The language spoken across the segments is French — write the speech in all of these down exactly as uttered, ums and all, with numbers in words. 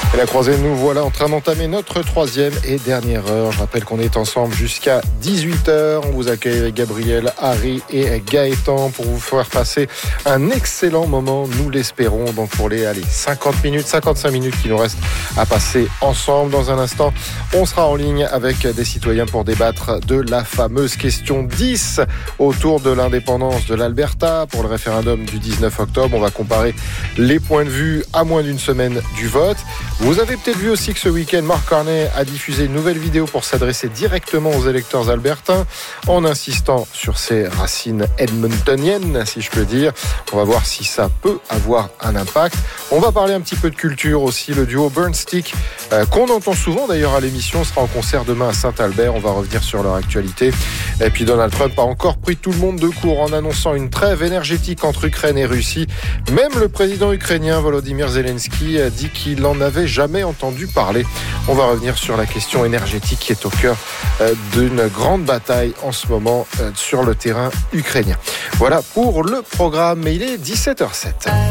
Et la croisée, nous voilà en train d'entamer notre troisième et dernière heure. Je rappelle qu'on est ensemble jusqu'à dix-huit heures. On vous accueille avec Gabriel, Harry et Gaëtan pour vous faire passer un excellent moment, nous l'espérons. Donc pour les allez, cinquante minutes, cinquante-cinq minutes qui nous restent à passer ensemble. Dans un instant, on sera en ligne avec des citoyens pour débattre de la fameuse question dix autour de l'indépendance de l'Alberta pour le référendum du dix-neuf octobre. On va comparer les points de vue à moins d'une semaine du vote. Vous avez peut-être vu aussi que ce week-end, Mark Carney a diffusé une nouvelle vidéo pour s'adresser directement aux électeurs albertains en insistant sur ses racines edmontoniennes, si je peux dire. On va voir si ça peut avoir un impact. On va parler un petit peu de culture aussi. Le duo Burnstick, euh, qu'on entend souvent d'ailleurs à l'émission, sera en concert demain à Saint-Albert. On va revenir sur leur actualité. Et puis Donald Trump a encore pris tout le monde de court en annonçant une trêve énergétique entre Ukraine et Russie. Même le président ukrainien Volodymyr Zelensky a dit qu'il en avait jamais entendu parler. On va revenir sur la question énergétique qui est au cœur euh, d'une grande bataille en ce moment euh, sur le terrain ukrainien. Voilà pour le programme, mais il est dix-sept heures zéro sept.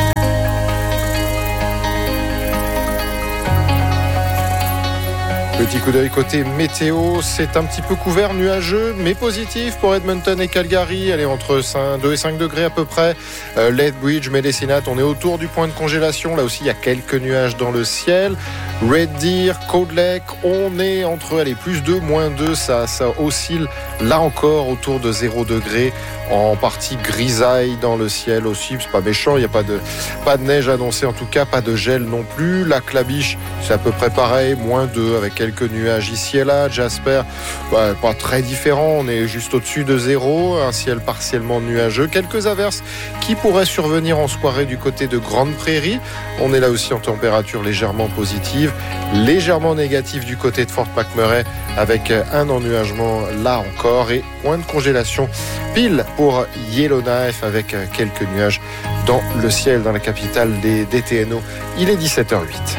Petit coup d'œil côté météo, c'est un petit peu couvert, nuageux, mais positif pour Edmonton et Calgary. Elle est entre deux et cinq degrés à peu près. Euh, Lethbridge, Medicine Hat, on est autour du point de congélation. Là aussi, il y a quelques nuages dans le ciel. Red Deer, Cold Lake, on est entre allez, plus deux, moins deux. Ça, ça oscille là encore autour de zéro degré. En partie grisaille dans le ciel aussi. C'est pas méchant, il n'y a pas de, pas de neige annoncée en tout cas, pas de gel non plus. La Clabiche, c'est à peu près pareil, moins deux avec quelques nuages ici et là. Jasper, bah, pas très différent, on est juste au-dessus de zéro. Un ciel partiellement nuageux. Quelques averses qui pourraient survenir en soirée du côté de Grande Prairie. On est là aussi en température légèrement positive. Légèrement négative du côté de Fort McMurray avec un ennuagement là encore et point de congélation pile pour Yellowknife avec quelques nuages dans le ciel dans la capitale des D T N O. Il est dix-sept heures huit.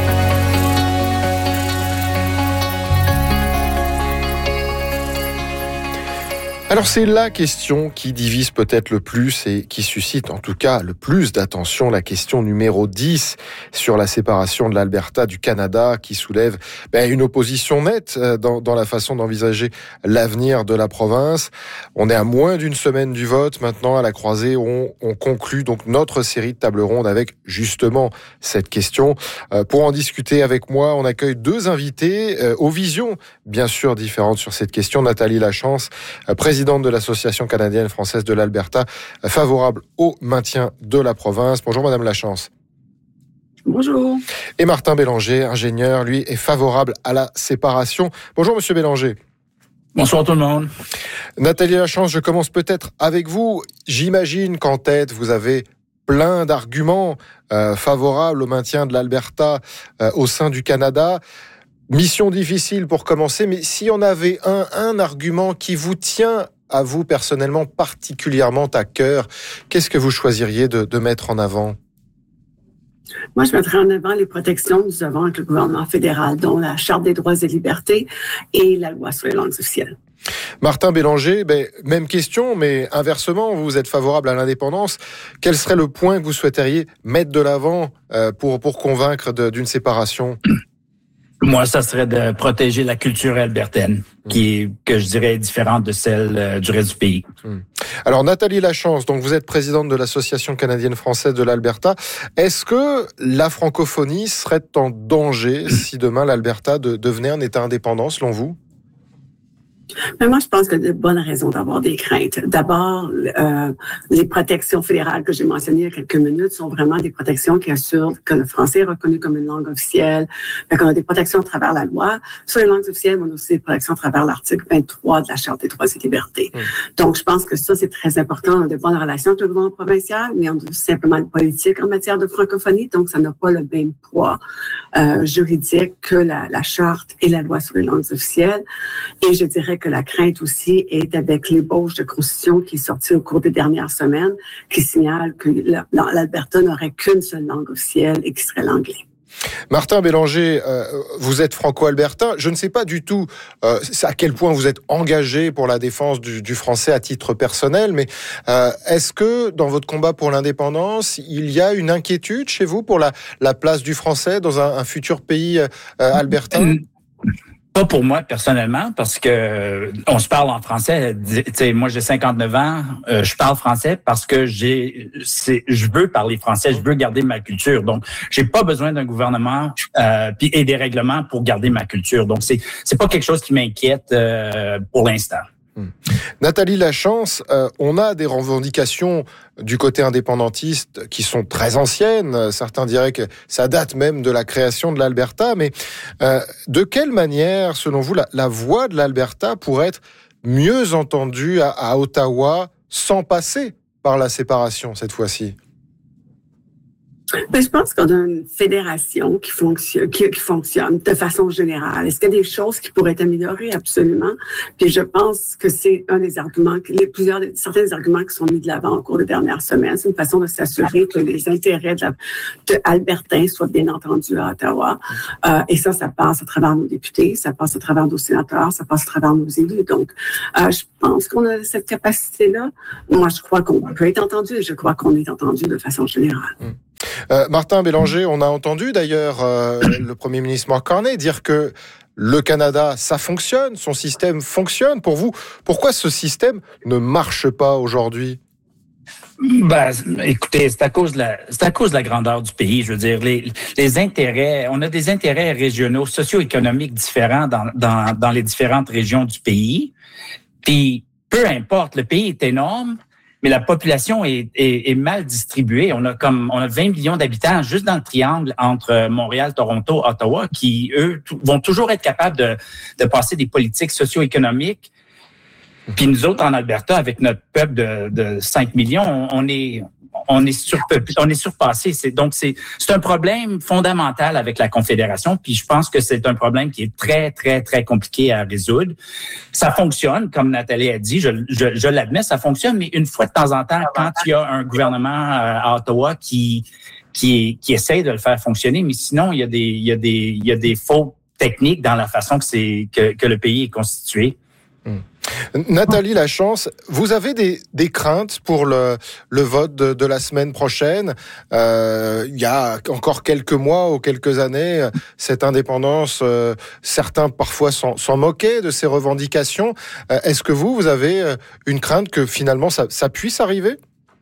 Alors c'est la question qui divise peut-être le plus et qui suscite en tout cas le plus d'attention, la question numéro dix sur la séparation de l'Alberta du Canada qui soulève ben, une opposition nette dans, dans la façon d'envisager l'avenir de la province. On est à moins d'une semaine du vote maintenant à la croisée, on, on conclut donc notre série de tables rondes avec justement cette question. Euh, pour en discuter avec moi, on accueille deux invités euh, aux visions bien sûr différentes sur cette question. Nathalie Lachance, euh, présidente de l'Association canadienne-française de l'Alberta, favorable au maintien de la province. Bonjour Madame Lachance. Bonjour. Et Martin Bélanger, ingénieur, lui, est favorable à la séparation. Bonjour Monsieur Bélanger. Bonsoir tout le monde. Nathalie Lachance, je commence peut-être avec vous. J'imagine qu'en tête, vous avez plein d'arguments euh, favorables au maintien de l'Alberta euh, au sein du Canada. Mission difficile pour commencer, mais si on avait un, un argument qui vous tient à vous personnellement particulièrement à cœur, qu'est-ce que vous choisiriez de, de mettre en avant? Moi, je mettrais en avant les protections que nous avons avec le gouvernement fédéral, dont la Charte des droits et libertés et la loi sur les langues officielles. Martin Bélanger, ben, même question, mais inversement, vous êtes favorable à l'indépendance. Quel serait le point que vous souhaiteriez mettre de l'avant euh, pour, pour convaincre de, d'une séparation? Moi, ça serait de protéger la culture albertaine, qui est, que je dirais, différente de celle euh, du reste du pays. Alors, Nathalie Lachance, donc vous êtes présidente de l'Association canadienne-française de l'Alberta. Est-ce que la francophonie serait en danger si demain l'Alberta de, devenait un État indépendant, selon vous? Mais moi, je pense qu'il y a de bonnes raisons d'avoir des craintes. D'abord, euh, les protections fédérales que j'ai mentionnées il y a quelques minutes sont vraiment des protections qui assurent que le français est reconnu comme une langue officielle, qu'on a des protections à travers la loi. Sur les langues officielles, on a aussi des protections à travers l'article vingt-trois de la Charte des droits et libertés. Mmh. Donc, je pense que ça, c'est très important. On a de bonnes relations avec le gouvernement provincial, mais on a simplement une politique en matière de francophonie, donc ça n'a pas le même poids euh, juridique que la, la Charte et la loi sur les langues officielles. Et je dirais que la crainte aussi est avec l'ébauche de constitution qui est sortie au cours des dernières semaines, qui signale que l'Alberta n'aurait qu'une seule langue officielle et qui serait l'anglais. Martin Bélanger, euh, vous êtes franco-albertain. Je ne sais pas du tout euh, à quel point vous êtes engagé pour la défense du, du français à titre personnel, mais euh, est-ce que dans votre combat pour l'indépendance, il y a une inquiétude chez vous pour la, la place du français dans un, un futur pays euh, albertain ? Pas pour moi personnellement, parce que on se parle en français. Tu sais, moi j'ai cinquante-neuf ans, euh, je parle français parce que j'ai, c'est, je veux parler français, je veux garder ma culture. Donc, j'ai pas besoin d'un gouvernement euh, puis et des règlements pour garder ma culture. Donc, c'est c'est pas quelque chose qui m'inquiète euh, pour l'instant. Hum. Nathalie Lachance, euh, on a des revendications du côté indépendantiste qui sont très anciennes. Certains diraient que ça date même de la création de l'Alberta. Mais euh, de quelle manière, selon vous, la, la voix de l'Alberta pourrait être mieux entendue à, à Ottawa sans passer par la séparation cette fois-ci ? Mais je pense qu'on a une fédération qui fonctionne, qui, qui fonctionne de façon générale. Est-ce qu'il y a des choses qui pourraient être améliorées? Absolument. Puis je pense que c'est un des arguments, les plusieurs, certains des arguments qui sont mis de l'avant au cours des dernières semaines. C'est une façon de s'assurer que les intérêts de, la, de Albertains soient bien entendus à Ottawa. Euh, et ça, ça passe à travers nos députés, ça passe à travers nos sénateurs, ça passe à travers nos élus. Donc, euh, je pense qu'on a cette capacité-là. Moi, je crois qu'on peut être entendu et je crois qu'on est entendu de façon générale. Mmh. Euh, Martin Bélanger, on a entendu d'ailleurs euh, le Premier ministre Mark Carney dire que le Canada, ça fonctionne, son système fonctionne. Pour vous, pourquoi ce système ne marche pas aujourd'hui ? Ben, écoutez, c'est à cause de la, c'est à cause de la grandeur du pays. Je veux dire, les, les intérêts, on a des intérêts régionaux, socio-économiques différents dans, dans, dans les différentes régions du pays. Puis, peu importe, le pays est énorme, mais la population est, est, est mal distribuée. On a comme, on a vingt millions d'habitants juste dans le triangle entre Montréal, Toronto, Ottawa, qui, eux, t- vont toujours être capables de, de passer des politiques socio-économiques. Puis nous autres, en Alberta, avec notre peuple de, de cinq millions, on est, on est surpeuplé, on est surpassé. C'est, donc, c'est, c'est un problème fondamental avec la Confédération. Puis je pense que c'est un problème qui est très, très, très compliqué à résoudre. Ça fonctionne, comme Nathalie a dit, je, je, je l'admets, ça fonctionne, mais une fois de temps en temps, quand il y a un gouvernement à Ottawa qui, qui, qui essaie de le faire fonctionner, mais sinon, il y a des, il y a des, il y a des fautes techniques dans la façon que c'est, que, que le pays est constitué. Hum. Nathalie Lachance, vous avez des, des craintes pour le, le vote de, de la semaine prochaine. Euh, il y a encore quelques mois ou quelques années, cette indépendance, euh, certains parfois s'en, s'en moquaient de ces revendications. Euh, est-ce que vous, vous avez une crainte que finalement ça, ça puisse arriver ?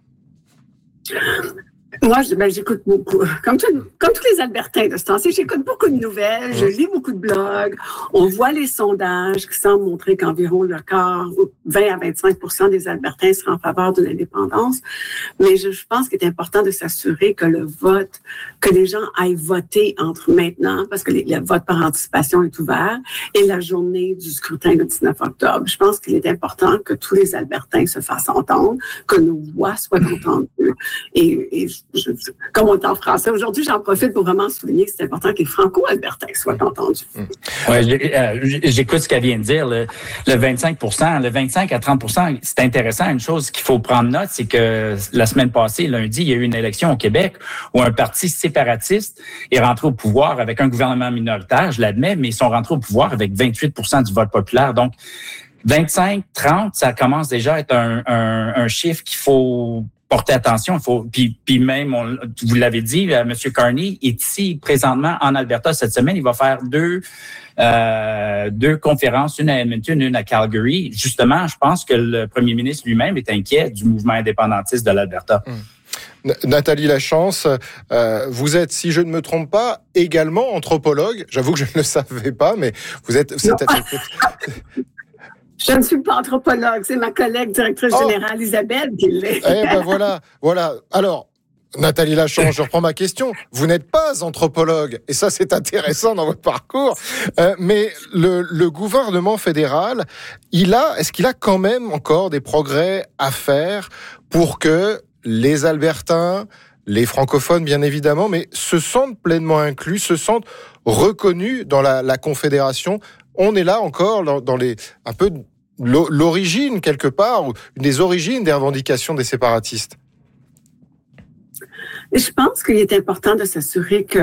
Moi, ben, j'écoute beaucoup. Comme, tout, comme tous les Albertains de ce temps-ci, j'écoute beaucoup de nouvelles, je lis beaucoup de blogs. On voit les sondages qui semblent montrer qu'environ le quart, vingt à vingt-cinq pour cent des Albertains seraient en faveur de l'indépendance. Mais je, je pense qu'il est important de s'assurer que le vote, que les gens aillent voter entre maintenant, parce que les, le vote par anticipation est ouvert, et la journée du scrutin le dix-neuf octobre. Je pense qu'il est important que tous les Albertains se fassent entendre, que nos voix soient entendues. Et, et Je, comme on est en français aujourd'hui, j'en profite pour vraiment souligner que c'est important que les franco-albertains soient entendus. Ouais, j'écoute ce qu'elle vient de dire. Le, le vingt-cinq pour cent, le vingt-cinq à trente pour cent, c'est intéressant. Une chose qu'il faut prendre note, c'est que la semaine passée, lundi, il y a eu une élection au Québec où un parti séparatiste est rentré au pouvoir avec un gouvernement minoritaire, je l'admets, mais ils sont rentrés au pouvoir avec vingt-huit pour cent du vote populaire. Donc, vingt-cinq, trente, ça commence déjà à être un, un, un chiffre qu'il faut porter attention. Il faut, puis, puis même, on, vous l'avez dit, euh, M. Carney est ici présentement en Alberta cette semaine. Il va faire deux, euh, deux conférences, une à Edmonton, une à Calgary. Justement, je pense que le premier ministre lui-même est inquiet du mouvement indépendantiste de l'Alberta. Hum. Nathalie Lachance, euh, vous êtes, si je ne me trompe pas, également anthropologue. J'avoue que je ne le savais pas, mais vous êtes... Vous êtes Je ne suis pas anthropologue, c'est ma collègue directrice oh. générale Isabelle qui l'est. Eh ben voilà, voilà. Alors, Nathalie Lachance, je reprends ma question. Vous n'êtes pas anthropologue, et ça c'est intéressant dans votre parcours. Euh, mais le, le gouvernement fédéral, il a, est-ce qu'il a quand même encore des progrès à faire pour que les Albertains, les francophones bien évidemment, mais se sentent pleinement inclus, se sentent reconnus dans la, la Confédération? On est là encore dans, dans les un peu l'origine quelque part, ou une des origines des revendications des séparatistes. Je pense qu'il est important de s'assurer que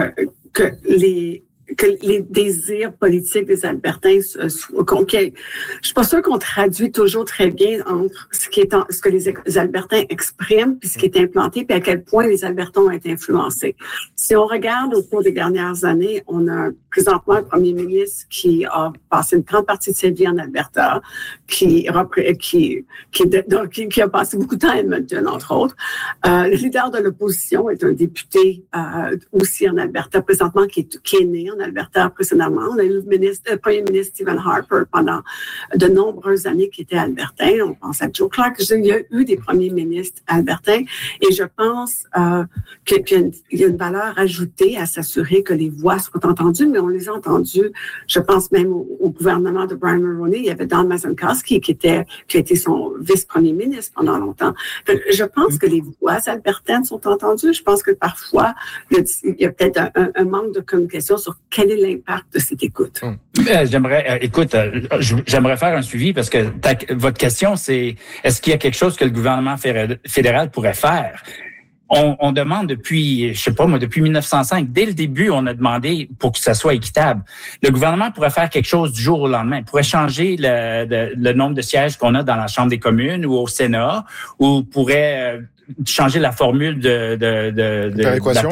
que les que les désirs politiques des Albertains soient conquis. Je suis pas sûre qu'on traduit toujours très bien entre ce qui est en, ce que les, les Albertains expriment puis ce qui est implanté puis à quel point les Albertains ont été influencés. Si on regarde au cours des dernières années, on a présentement un premier ministre qui a passé une grande partie de sa vie en Alberta, qui qui qui, donc, qui, qui a passé beaucoup de temps à Edmonton, entre autres. Euh, le leader de l'opposition est un député euh, aussi en Alberta présentement qui est, qui est né en Alberta précédemment. On a eu le, ministre, le premier ministre Stephen Harper pendant de nombreuses années qui était albertain. On pense à Joe Clark. Il y a eu des premiers ministres albertains et je pense euh, qu'il y a, une, il y a une valeur ajoutée à s'assurer que les voix soient entendues, mais on les a entendues, je pense même au, au gouvernement de Brian Mulroney. Il y avait Don Mazankowski qui était qui a été son vice-premier ministre pendant longtemps. Je pense que les voix albertaines sont entendues. Je pense que parfois, il y a peut-être un, un, un manque de communication sur quel est l'impact de cette écoute. Euh, j'aimerais, euh, écoute, euh, j'aimerais faire un suivi parce que ta, votre question, c'est est-ce qu'il y a quelque chose que le gouvernement fédéral pourrait faire? On, on demande depuis, je sais pas moi, depuis mille neuf cent cinq, dès le début, on a demandé pour que ça soit équitable. Le gouvernement pourrait faire quelque chose du jour au lendemain. Il pourrait changer le, le, le nombre de sièges qu'on a dans la Chambre des communes ou au Sénat, ou pourrait changer la formule de, de, de, de, de la